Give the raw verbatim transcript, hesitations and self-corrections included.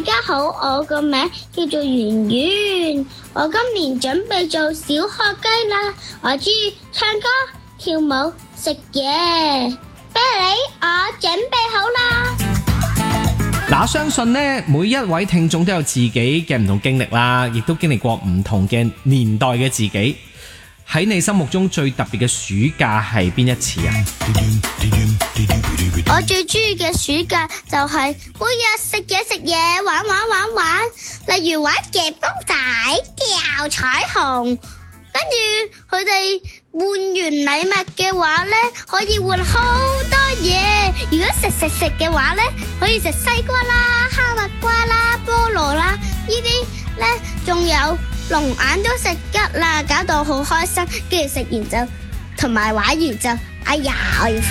家好，我個名叫做圓圓，我今年準備做小學雞啦。我中意唱歌、跳舞、食嘢。啤梨，我準備好啦。 嗱，相信呢，每一位聽眾都有自己嘅唔同經歷啦，亦都經歷過唔同嘅年代嘅自己。喺你心目中最特別嘅暑假係邊一次啊？ 我最中意嘅暑假就係每日食嘢食嘢玩玩玩玩，例如玩夾公仔、掉彩虹，跟住佢哋換完禮物嘅話呢，可以換好多嘢。如果食食食嘅話呢，可以食西瓜啦、哈密瓜啦、菠蘿啦，呢啲呢仲有龍眼都食得啦，搞到好開心。跟住食完就同埋玩完就，哎呀，我要瞓